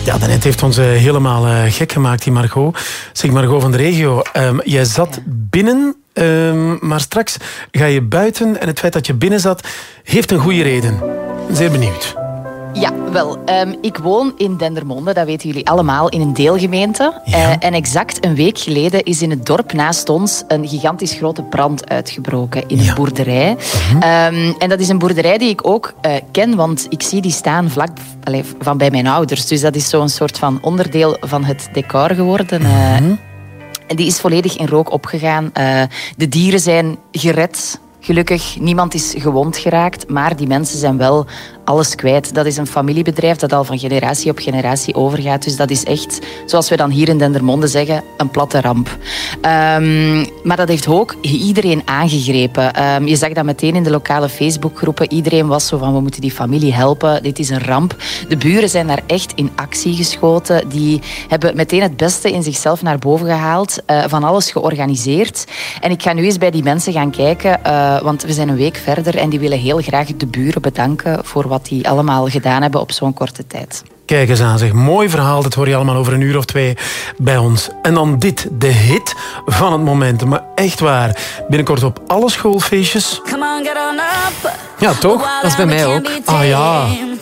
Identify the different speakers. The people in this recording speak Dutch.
Speaker 1: Ja, daarnet heeft ons helemaal gek gemaakt, die Margot. Zeg, Margot van de regio, jij zat binnen, maar straks ga je buiten. En het feit dat je binnen zat, heeft een goede reden. Zeer benieuwd.
Speaker 2: Ja, wel. Ik woon in Dendermonde, dat weten jullie allemaal, in een deelgemeente.
Speaker 1: Ja.
Speaker 2: En exact een week geleden is in het dorp naast ons een gigantisch grote brand uitgebroken in een boerderij. En dat is een boerderij die ik ook ken, want ik zie die staan vlak van bij mijn ouders. Dus dat is zo'n soort van onderdeel van het decor geworden. En die is volledig in rook opgegaan. De dieren zijn gered. Gelukkig, niemand is gewond geraakt, maar die mensen zijn wel alles kwijt. Dat is een familiebedrijf dat al van generatie op generatie overgaat. Dus dat is echt, zoals we dan hier in Dendermonde zeggen, een platte ramp. Maar dat heeft ook iedereen aangegrepen. Je zag dat meteen in de lokale Facebookgroepen. Iedereen was zo van, we moeten die familie helpen. Dit is een ramp. De buren zijn daar echt in actie geschoten. Die hebben meteen het beste in zichzelf naar boven gehaald. Van alles georganiseerd. En ik ga nu eens bij die mensen gaan kijken. Want we zijn een week verder en die willen heel graag de buren bedanken voor wat die allemaal gedaan hebben op zo'n korte tijd.
Speaker 1: Kijk eens aan, zeg. Mooi verhaal. Dat hoor je allemaal over een uur of 2 bij ons. En dan dit, de hit van het moment. Maar echt waar. Binnenkort op alle schoolfeestjes. Ja, toch?
Speaker 3: Dat is bij mij ook.
Speaker 1: Ah ja.